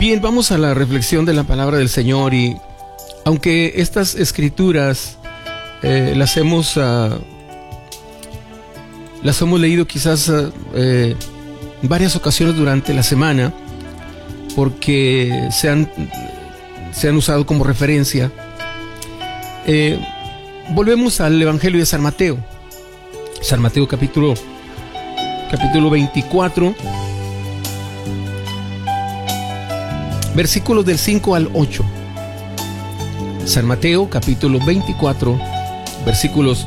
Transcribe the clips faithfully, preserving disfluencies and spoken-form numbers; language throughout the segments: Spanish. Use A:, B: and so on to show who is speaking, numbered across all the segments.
A: Bien, vamos a la reflexión de la palabra del Señor, y aunque estas escrituras eh, las hemos uh, las hemos leído quizás uh, eh, en varias ocasiones durante la semana, porque se han, se han usado como referencia, eh, volvemos al Evangelio de San Mateo. San Mateo capítulo, capítulo veinticuatro, versículos del cinco al ocho. San Mateo capítulo veinticuatro, versículos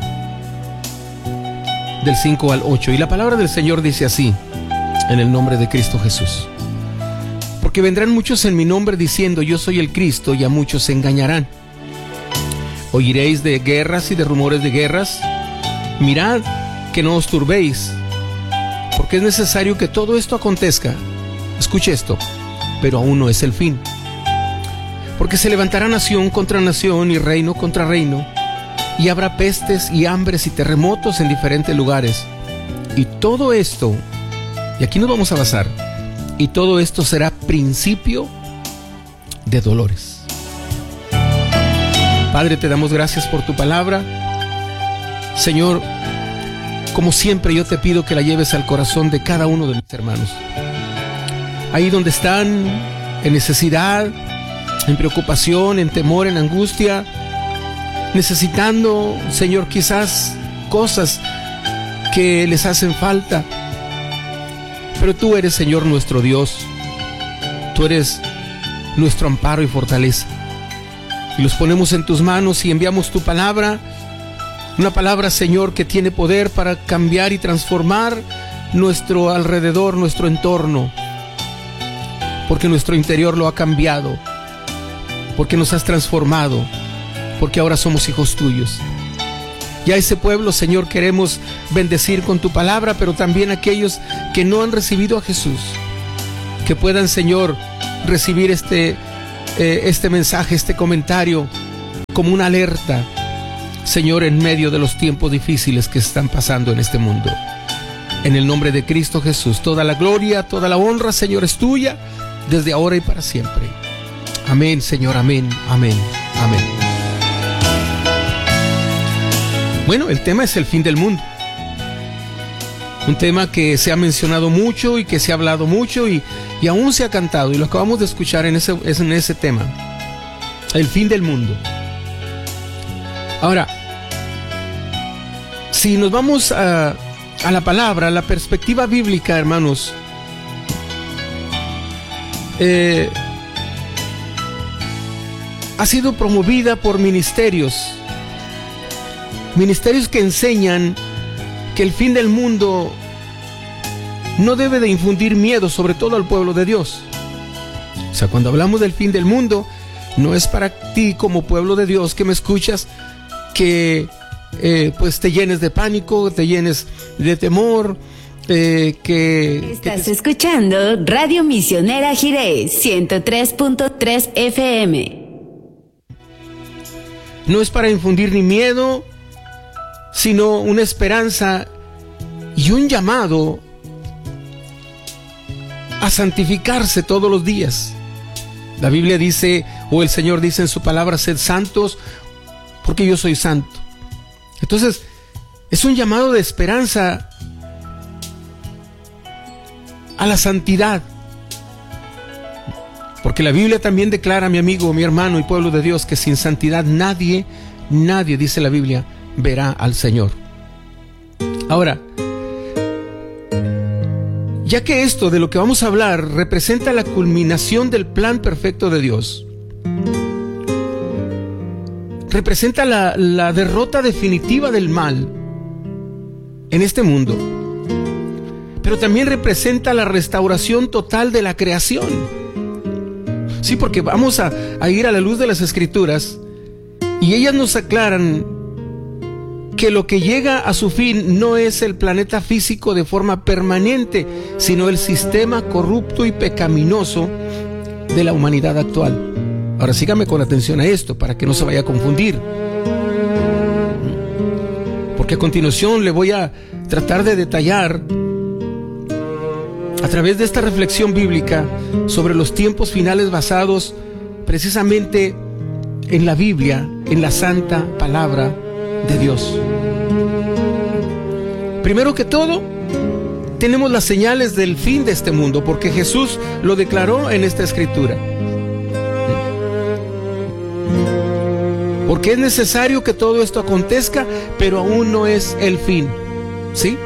A: del cinco al ocho. Y la palabra del Señor dice así, en el nombre de Cristo Jesús: porque vendrán muchos en mi nombre diciendo yo soy el Cristo, y a muchos se engañarán. Oiréis de guerras y de rumores de guerras. Mirad que no os turbéis, porque es necesario que todo esto acontezca. Escuche esto, pero aún no es el fin. Porque se levantará nación contra nación y reino contra reino, y habrá pestes y hambres y terremotos en diferentes lugares. Y todo esto, y aquí nos vamos a basar, y todo esto será principio de dolores. Padre, te damos gracias por tu palabra. Señor, como siempre yo te pido que la lleves al corazón de cada uno de mis hermanos, ahí donde están, en necesidad, en preocupación, en temor, en angustia, necesitando, Señor, quizás cosas que les hacen falta. Pero tú eres, Señor, nuestro Dios. Tú eres nuestro amparo y fortaleza. Y los ponemos en tus manos y enviamos tu palabra. Una palabra, Señor, que tiene poder para cambiar y transformar nuestro alrededor, nuestro entorno. Porque nuestro interior lo ha cambiado. Porque nos has transformado. Porque ahora somos hijos tuyos. Y a ese pueblo, Señor, queremos bendecir con tu palabra, pero también a aquellos que no han recibido a Jesús. Que puedan, Señor, recibir este, eh, este mensaje, este comentario, como una alerta, Señor, en medio de los tiempos difíciles que están pasando en este mundo. En el nombre de Cristo Jesús, toda la gloria, toda la honra, Señor, es tuya, desde ahora y para siempre. Amén, Señor, amén, amén, amén. Bueno, el tema es el fin del mundo. Un tema que se ha mencionado mucho y que se ha hablado mucho y, y aún se ha cantado, y lo acabamos de escuchar en ese, en ese tema. El fin del mundo. Ahora, si nos vamos a, a la palabra, a la perspectiva bíblica, hermanos, eh, ha sido promovida por ministerios, ministerios que enseñan que el fin del mundo no debe de infundir miedo, sobre todo al pueblo de Dios. O sea, cuando hablamos del fin del mundo, no es para ti como pueblo de Dios que me escuchas, que eh, pues te llenes de pánico, te llenes de temor, eh, que...
B: Estás
A: que te...
B: escuchando Radio Misionera Jiré, ciento tres punto tres F M.
A: No es para infundir ni miedo, sino una esperanza y un llamado a santificarse todos los días. La Biblia dice, o el Señor dice en su palabra, sed santos porque yo soy santo. Entonces, es un llamado de esperanza a la santidad. Porque la Biblia también declara, mi amigo, mi hermano y pueblo de Dios, que sin santidad nadie, nadie, dice la Biblia, verá al Señor. Ahora, ya que esto de lo que vamos a hablar representa la culminación del plan perfecto de Dios, representa la, la derrota definitiva del mal en este mundo, pero también representa la restauración total de la creación. Sí, porque vamos a, a ir a la luz de las Escrituras y ellas nos aclaran que lo que llega a su fin no es el planeta físico de forma permanente, sino el sistema corrupto y pecaminoso de la humanidad actual. Ahora sígame con atención a esto para que no se vaya a confundir, porque a continuación le voy a tratar de detallar a través de esta reflexión bíblica sobre los tiempos finales basados precisamente en la Biblia, en la santa palabra de Dios. Primero que todo, tenemos las señales del fin de este mundo, porque Jesús lo declaró en esta escritura. Porque es necesario que todo esto acontezca, pero aún no es el fin. ¿Sí?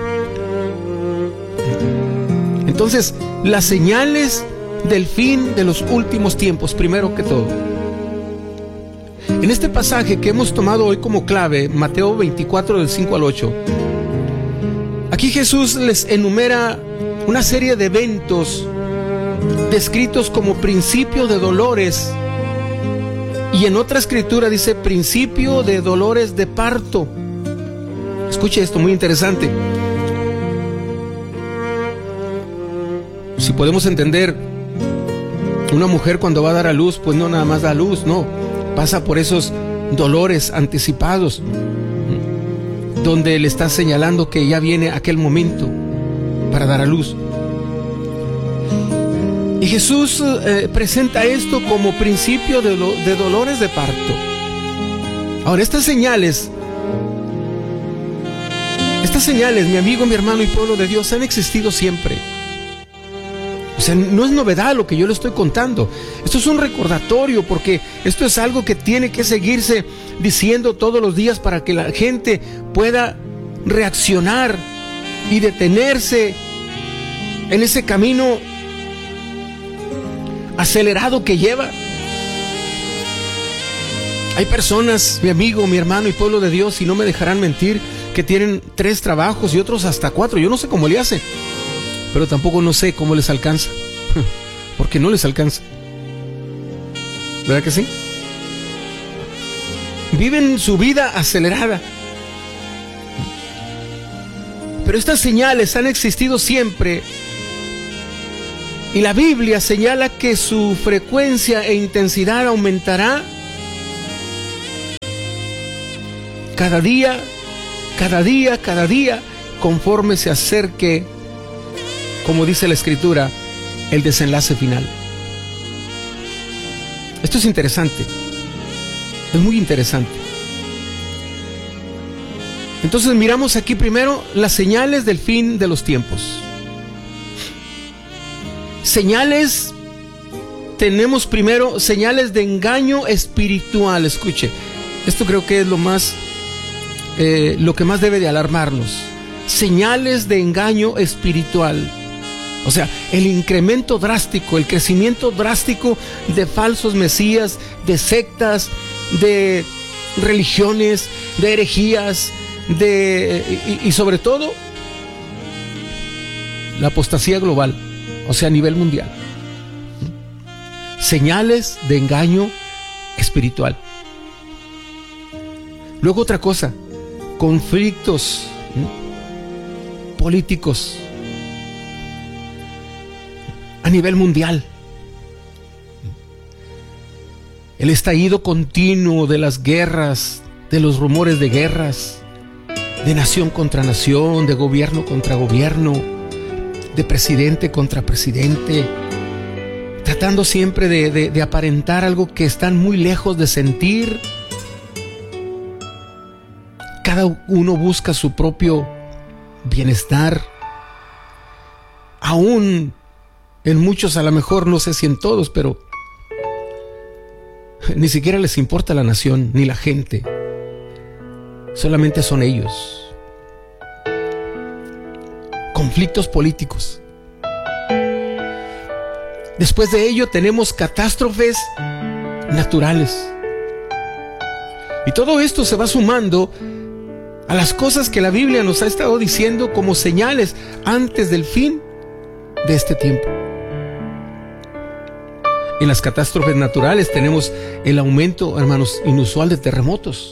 A: Entonces, las señales del fin de los últimos tiempos, primero que todo. En este pasaje que hemos tomado hoy como clave, Mateo veinticuatro, del cinco al ocho, aquí Jesús les enumera una serie de eventos descritos como principio de dolores, y en otra escritura dice principio de dolores de parto. Escuche esto, muy interesante. Si podemos entender, una mujer cuando va a dar a luz, pues no nada más da a luz, no, pasa por esos dolores anticipados, donde le está señalando que ya viene aquel momento para dar a luz. Y Jesús eh, presenta esto como principio de, do, de dolores de parto. Ahora, estas señales, estas señales, mi amigo, mi hermano y pueblo de Dios, han existido siempre. O sea, no es novedad lo que yo le estoy contando. Esto es un recordatorio, porque esto es algo que tiene que seguirse diciendo todos los días para que la gente pueda reaccionar y detenerse en ese camino acelerado que lleva. Hay personas, mi amigo, mi hermano y pueblo de Dios, y no me dejarán mentir, que tienen tres trabajos y otros hasta cuatro. Yo no sé cómo le hacen, pero tampoco no sé cómo les alcanza, porque no les alcanza. ¿Verdad que sí? Viven su vida acelerada. Pero estas señales han existido siempre, y la Biblia señala que su frecuencia e intensidad aumentará cada día, cada día, cada día, conforme se acerque, como dice la Escritura, el desenlace final. Esto es interesante, es muy interesante. Entonces miramos aquí primero las señales del fin de los tiempos. Señales, tenemos primero señales de engaño espiritual. Escuche, esto creo que es lo más, eh, lo que más debe de alarmarnos. Señales de engaño espiritual. O sea, el incremento drástico, el crecimiento drástico de falsos mesías, de sectas, de religiones, de herejías, de, y, y sobre todo la apostasía global, o sea, a nivel mundial. Señales de engaño espiritual. Luego otra cosa, conflictos ¿sí? políticos a nivel mundial. El estallido continuo de las guerras, de los rumores de guerras, de nación contra nación, de gobierno contra gobierno, de presidente contra presidente, tratando siempre de, de, de aparentar algo que están muy lejos de sentir. Cada uno busca su propio bienestar. Aún en muchos, a lo mejor, no sé si en todos, pero ni siquiera les importa la nación ni la gente. Solamente son ellos. Conflictos políticos. Después de ello tenemos catástrofes naturales. Y todo esto se va sumando a las cosas que la Biblia nos ha estado diciendo como señales antes del fin de este tiempo. En las catástrofes naturales tenemos el aumento, hermanos, inusual de terremotos.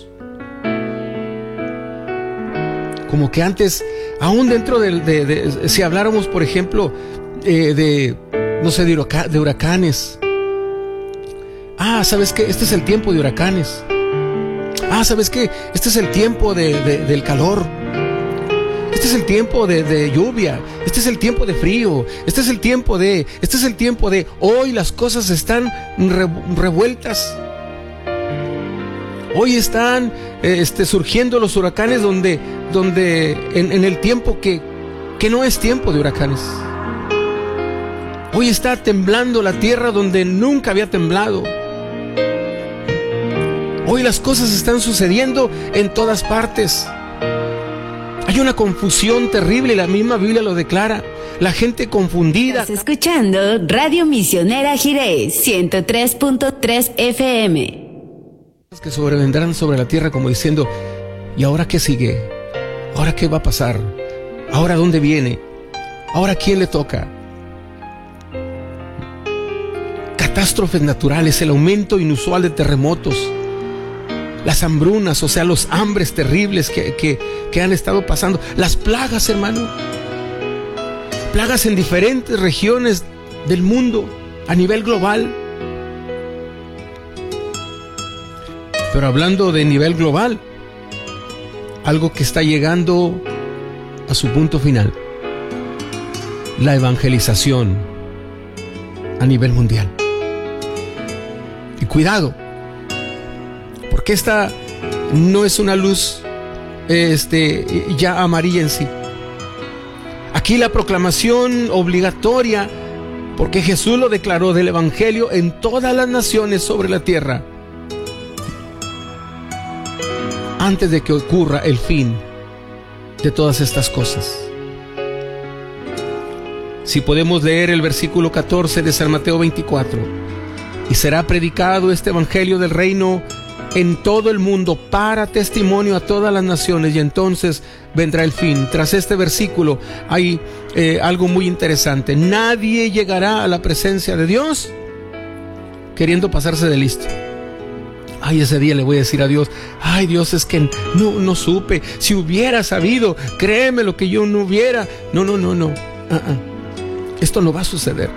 A: Como que antes, aún dentro de, de, de si habláramos, por ejemplo, eh, de, no sé, de, huraca, de huracanes. Ah, ¿sabes qué? Este es el tiempo de huracanes. Ah, ¿sabes qué? Este es el tiempo de, de, del calor. Este Este es el tiempo de, de lluvia, este es el tiempo de frío, este es el tiempo de, este es el tiempo de, hoy las cosas están re, revueltas. Hoy están este, surgiendo los huracanes donde, donde en, en el tiempo que, que no es tiempo de huracanes. Hoy está temblando la tierra donde nunca había temblado. Hoy las cosas están sucediendo en todas partes. Hay una confusión terrible, la misma Biblia lo declara. La gente confundida.
B: Estás escuchando Radio Misionera Jiré, ciento tres punto tres F M.
A: Que sobrevendrán sobre la tierra como diciendo, ¿y ahora qué sigue? ¿Ahora qué va a pasar? ¿Ahora dónde viene? ¿Ahora quién le toca? Catástrofes naturales, el aumento inusual de terremotos, las hambrunas, o sea, los hambres terribles que, que, que han estado pasando, las plagas, hermano, plagas en diferentes regiones del mundo, a nivel global. Pero hablando de nivel global, algo que está llegando a su punto final, la evangelización a nivel mundial. Y cuidado, porque esta no es una luz este, ya amarilla en sí. Aquí la proclamación obligatoria, porque Jesús lo declaró, del evangelio en todas las naciones sobre la tierra, antes de que ocurra el fin de todas estas cosas. Si podemos leer el versículo catorce de San Mateo veinticuatro, y será predicado este evangelio del reino en todo el mundo para testimonio a todas las naciones, y entonces vendrá el fin. Tras este versículo hay eh, algo muy interesante. Nadie llegará a la presencia de Dios queriendo pasarse de listo. Ay, ese día le voy a decir a Dios, ay Dios, es que no, no supe, si hubiera sabido, créeme lo que yo no hubiera. No, no, no, no, uh-uh. Esto no va a suceder.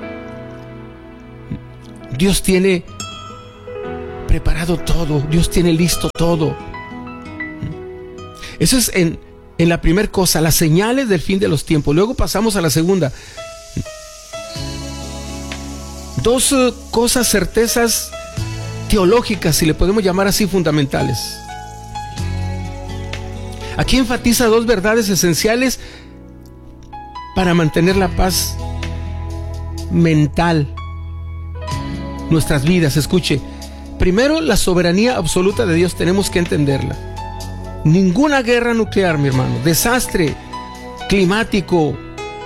A: Dios tiene preparado todo, Dios tiene listo todo. Eso es en, en la primera cosa, las señales del fin de los tiempos. Luego pasamos a la segunda. Dos uh, cosas, certezas teológicas, si le podemos llamar así, fundamentales. Aquí enfatiza dos verdades esenciales para mantener la paz mental, nuestras vidas. Escuche, primero, la soberanía absoluta de Dios, tenemos que entenderla. Ninguna guerra nuclear, mi hermano, desastre climático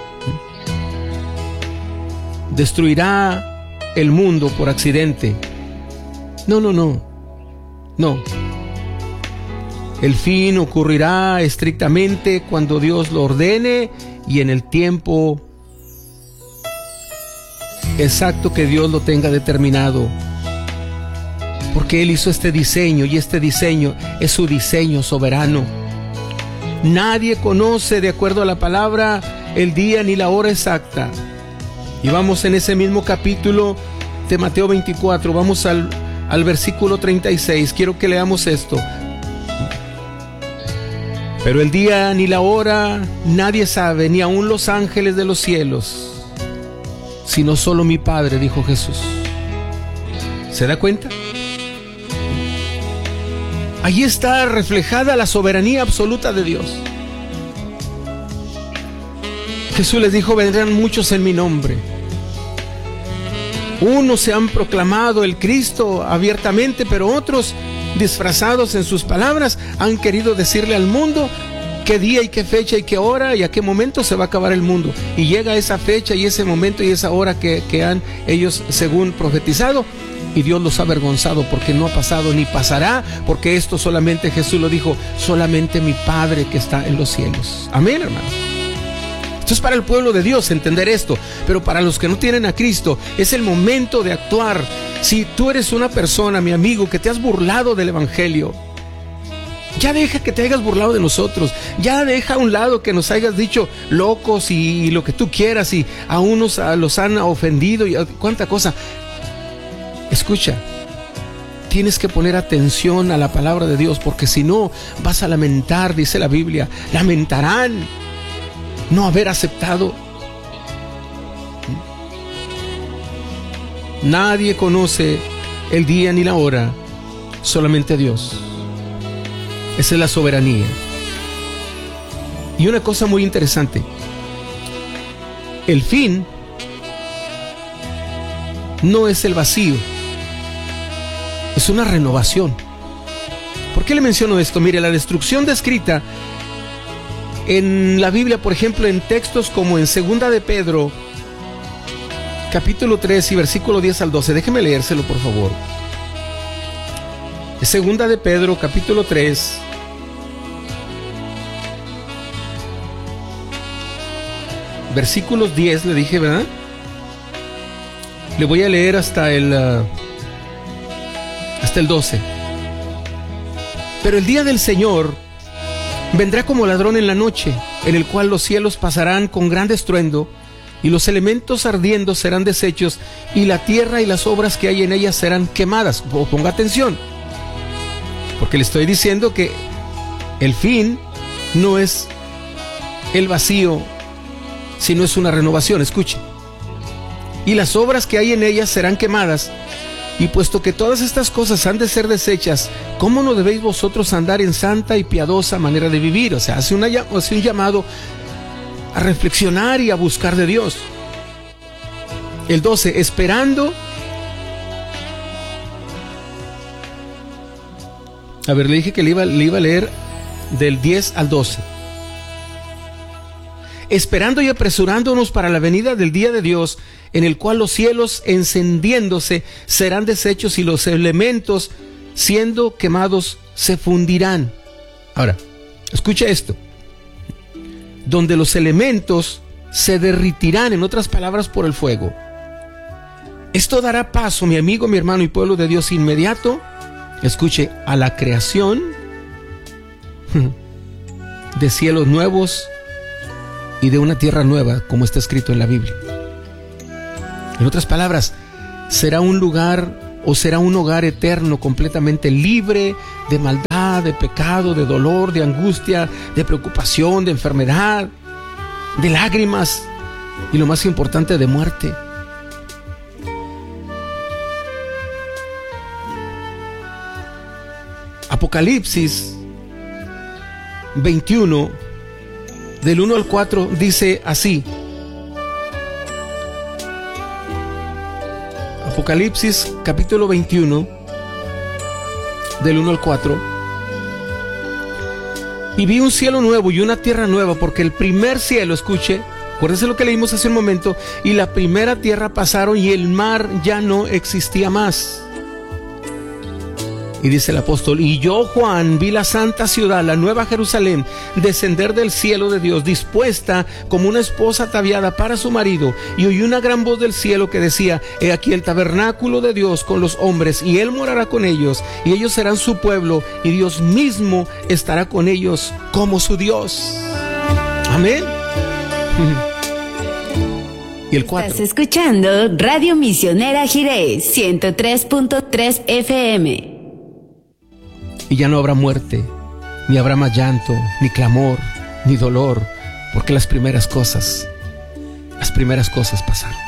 A: destruirá el mundo por accidente. No, no, no, no. El fin ocurrirá estrictamente cuando Dios lo ordene y en el tiempo exacto que Dios lo tenga determinado. Porque Él hizo este diseño, y este diseño es su diseño soberano. Nadie conoce, de acuerdo a la palabra, el día ni la hora exacta. Y vamos en ese mismo capítulo de Mateo veinticuatro, vamos al al versículo treinta y seis, quiero que leamos esto. Pero el día ni la hora nadie sabe, ni aun los ángeles de los cielos, sino solo mi Padre, dijo Jesús. ¿Se da cuenta? Allí está reflejada la soberanía absoluta de Dios. Jesús les dijo, vendrán muchos en mi nombre. Unos se han proclamado el Cristo abiertamente, pero otros, disfrazados en sus palabras, han querido decirle al mundo qué día y qué fecha y qué hora y a qué momento se va a acabar el mundo. Y llega esa fecha y ese momento y esa hora que, que han ellos según profetizado, y Dios los ha avergonzado porque no ha pasado ni pasará, porque esto solamente, Jesús lo dijo, solamente mi Padre que está en los cielos. Amén, hermano. Esto es para el pueblo de Dios entender esto, pero para los que no tienen a Cristo es el momento de actuar. Si tú eres una persona, mi amigo, que te has burlado del evangelio, ya deja que te hayas burlado de nosotros, ya deja a un lado que nos hayas dicho locos y, y lo que tú quieras, y a unos a, los han ofendido y a, cuánta cosa. Escucha, tienes que poner atención a la palabra de Dios, porque si no vas a lamentar, dice la Biblia, lamentarán no haber aceptado. Nadie conoce el día ni la hora, solamente Dios. Esa es la soberanía. Y una cosa muy interesante, el fin no es el vacío, es una renovación. ¿Por qué le menciono esto? Mire, la destrucción descrita en la Biblia, por ejemplo, en textos como en Segunda de Pedro, capítulo tres y versículo diez al doce. Déjeme leérselo, por favor. Segunda de Pedro, capítulo tres, versículos diez, le dije, ¿verdad? Le voy a leer hasta el uh, hasta el doce. Pero el día del Señor vendrá como ladrón en la noche, en el cual los cielos pasarán con gran estruendo, y los elementos ardiendo serán deshechos, y la tierra y las obras que hay en ella serán quemadas. O ponga atención, porque le estoy diciendo que el fin no es el vacío, sino es una renovación. Escuche. Y las obras que hay en ellas serán quemadas. Y puesto que todas estas cosas han de ser deshechas, ¿cómo no debéis vosotros andar en santa y piadosa manera de vivir? O sea, hace, una, hace un llamado a reflexionar y a buscar de Dios. El doce, esperando. A ver, le dije que le iba, le iba a leer del diez al doce. Esperando y apresurándonos para la venida del día de Dios, en el cual los cielos encendiéndose serán deshechos y los elementos siendo quemados se fundirán. Ahora, escucha esto. Donde los elementos se derritirán, en otras palabras, por el fuego. Esto dará paso, mi amigo, mi hermano y pueblo de Dios, inmediato, escuche, a la creación de cielos nuevos y de una tierra nueva, como está escrito en la Biblia. En otras palabras, será un lugar o será un hogar eterno completamente libre de maldad, de pecado, de dolor, de angustia, de preocupación, de enfermedad, de lágrimas y lo más importante, de muerte. Apocalipsis veintiuno, del uno al cuatro, dice así. Apocalipsis capítulo veintiuno, del uno al cuatro. Y vi un cielo nuevo y una tierra nueva, porque el primer cielo, escuche, acuérdense lo que leímos hace un momento, y la primera tierra pasaron y el mar ya no existía más. Y dice el apóstol, y yo, Juan, vi la santa ciudad, la nueva Jerusalén, descender del cielo de Dios, dispuesta como una esposa ataviada para su marido. Y oí una gran voz del cielo que decía, he aquí el tabernáculo de Dios con los hombres, y Él morará con ellos, y ellos serán su pueblo, y Dios mismo estará con ellos como su Dios. Amén. Y el cuatro.
B: Estás escuchando Radio Misionera Jiré, ciento tres punto tres F M.
A: Y ya no habrá muerte, ni habrá más llanto, ni clamor, ni dolor, porque las primeras cosas, las primeras cosas pasaron.